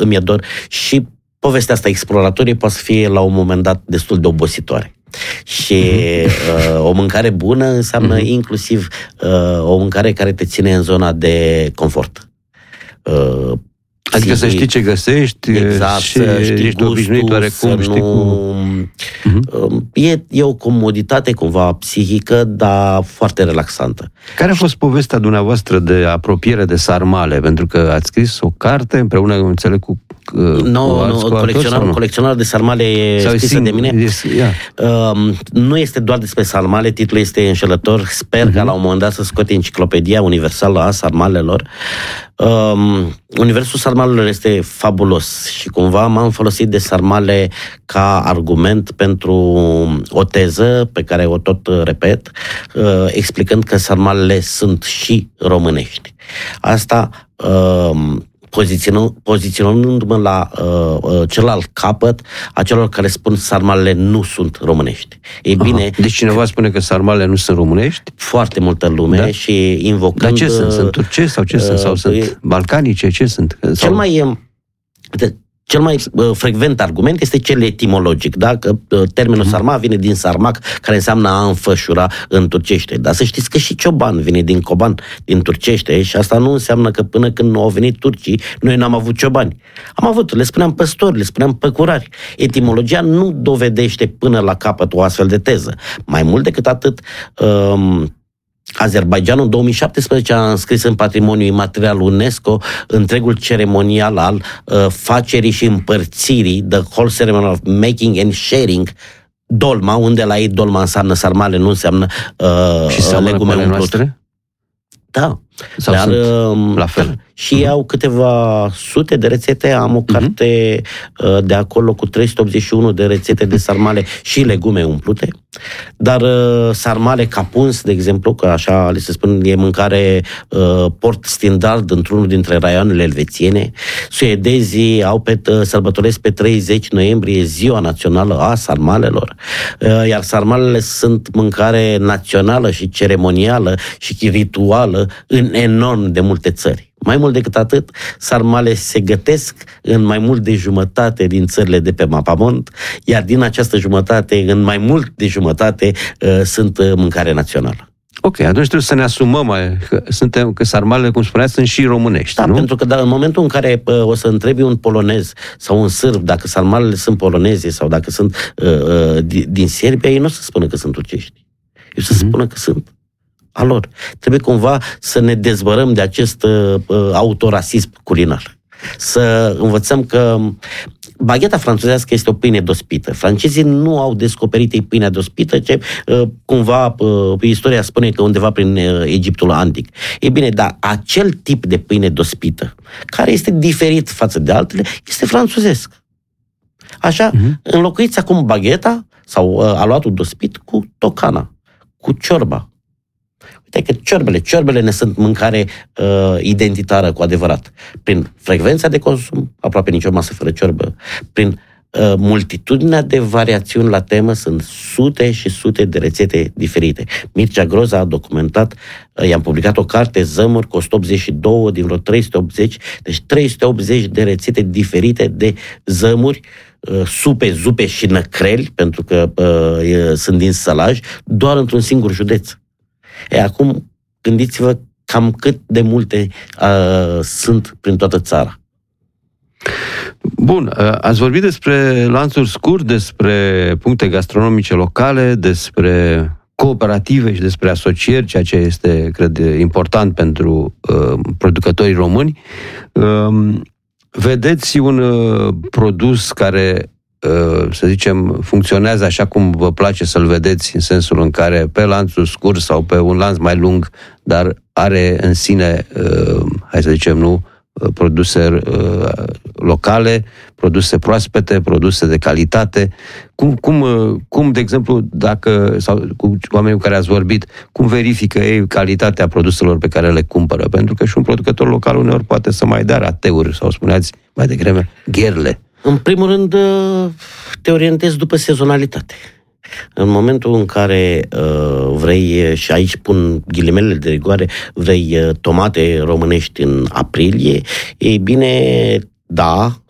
îmi e dor. Și povestea asta exploratorie poate să fie la un moment dat destul de obositoare. Și o mâncare bună înseamnă inclusiv o mâncare care te ține în zona de confort. Adică să știi ce găsești, exact, și ești obișnuit oarecum, știi cum... E o comoditate cumva psihică, dar foarte relaxantă. Care a fost povestea dumneavoastră de apropiere de sarmale? Pentru că ați scris o carte împreună, înțeleg, cu colecționarul de sarmale e scrisă de mine. Nu este doar despre sarmale, titlul este înșelător. Sper că la un moment dat să scoate Enciclopedia Universală a Sarmalelor. Universul sarmalelor este fabulos și cumva m-am folosit de sarmale ca argument pentru o teză pe care o tot repet, explicând că sarmalele sunt și românești. Asta poziționându-mă la celălalt capăt a celor care spun sarmalele nu sunt românești. Ei bine... Deci cineva spune că sarmalele nu sunt românești? Foarte multă lume și invocând... Dar ce sunt? Sunt turcești sau ce sunt? Sau sunt balcanice? Ce sunt? Cel mai frecvent argument este cel etimologic, da? Că termenul sarma vine din sarmac, care înseamnă a înfășura în turcește. Dar să știți că și cioban vine din coban, din turcește, și asta nu înseamnă că până când nu au venit turcii, noi n-am avut ciobani. Am avut, le spuneam păstori, le spuneam păcurari. Etimologia nu dovedește până la capăt o astfel de teză. Mai mult decât atât... Azerbaidjanul în 2017 a înscris în patrimoniul imaterial UNESCO întregul ceremonial al facerii și împărțirii, the whole ceremony of making and sharing, dolma, unde la ei dolma înseamnă sarmale, nu înseamnă legume umplute. Da. Dar la fel. Și au câteva sute de rețete, am o carte de acolo cu 381 de rețete de sarmale și legume umplute, dar sarmale capuns, de exemplu, că așa le se spune, e mâncare port standard într-unul dintre raioanele elvețiene. Suedezii sărbătoresc pe 30 noiembrie ziua națională a sarmalelor, iar sarmalele sunt mâncare națională și ceremonială și rituală în enorm de multe țări. Mai mult decât atât, sarmale se gătesc în mai mult de jumătate din țările de pe mapamond, iar din această jumătate, în mai mult de jumătate, sunt mâncare națională. Ok, atunci trebuie să ne asumăm că sarmalele, cum spuneați, sunt și românești, da, nu? Pentru că în momentul în care o să întrebi un polonez sau un sârb dacă sarmalele sunt poloneze sau dacă sunt din Serbia, ei nu o să spună că sunt turcești. Ei o să spună că sunt a lor. Trebuie cumva să ne dezbărăm de acest autorasism culinar. Să învățăm că bagheta franțuzească este o pâine dospită. Francezii nu au descoperit ei pâinea dospită, ce cumva istoria spune că undeva prin Egiptul antic. Ei bine, dar acel tip de pâine dospită, care este diferit față de altele, este franțuzesc. Așa, înlocuiți acum bagheta sau aluatul dospit cu tocana, cu ciorba. Uite că ciorbele ne sunt mâncare identitară cu adevărat. Prin frecvența de consum, aproape nicio masă fără ciorbă, prin multitudinea de variațiuni la temă, sunt sute și sute de rețete diferite. Mircea Groza a documentat, i-am publicat o carte, Zămuri, cu 182 din vreo 380, deci 380 de rețete diferite de zămuri, supe, zupe și năcreli, pentru că sunt din sălaj, doar într-un singur județ. Acum, gândiți-vă cam cât de multe sunt prin toată țara. Bun, ați vorbit despre lanțuri scurt, despre puncte gastronomice locale, despre cooperative și despre asocieri, ceea ce este, cred, important pentru producătorii români. Vedeți un produs care, să zicem, funcționează așa cum vă place să-l vedeți, în sensul în care pe lanțul scurt sau pe un lanț mai lung, dar are în sine, hai să zicem, nu, produse locale, produse proaspete, produse de calitate. Cum, de exemplu, sau cu oamenii cu care ați vorbit, cum verifică ei calitatea produselor pe care le cumpără? Pentru că și un producător local uneori poate să mai dea rateuri, sau spuneați mai devreme, gherle. În primul rând, te orientezi după sezonalitate. În momentul în care vrei, și aici pun ghilimelele de rigoare, vrei tomate românești în aprilie, ei bine, da,